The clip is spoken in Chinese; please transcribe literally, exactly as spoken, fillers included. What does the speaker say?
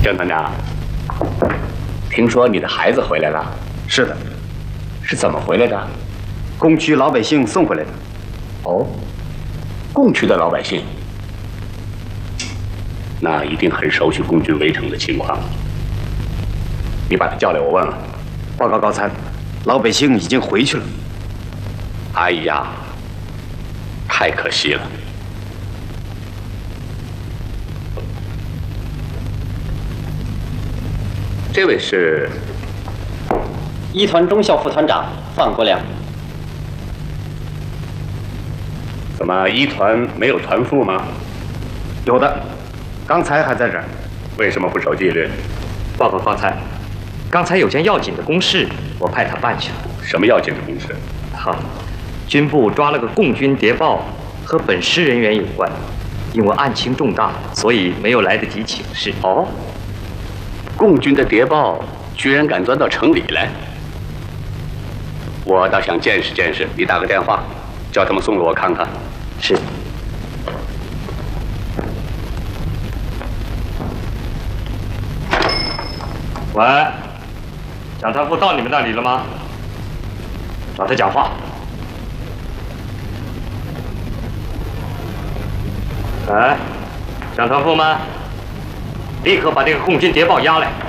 郑团长，听说你的孩子回来了？ 是的。 是怎么回来的？ 共区老百姓送回来的。 哦，共区的老百姓，那一定很熟悉共军围城的情况。你把他叫来，我问问。 报告高参，老百姓已经回去了。 哎呀，太可惜了。这位是一团中校副团长范国良。 怎么一团没有团副吗？ 有的，刚才还在这儿。 为什么不守纪律？ 报告高参，刚才有件要紧的公事，我派他办去了。 什么要紧的公事？ 好，军部抓了个共军谍报，和本师人员有关。因为案情重大，所以没有来得及请示。 哦，共军的谍报居然敢钻到城里来，我倒想见识见识。你打个电话，叫他们送给我看看。 是。喂，蒋团副到你们那里了吗？找他讲话。哎，蒋团副们，立刻把这个共军谍报押来。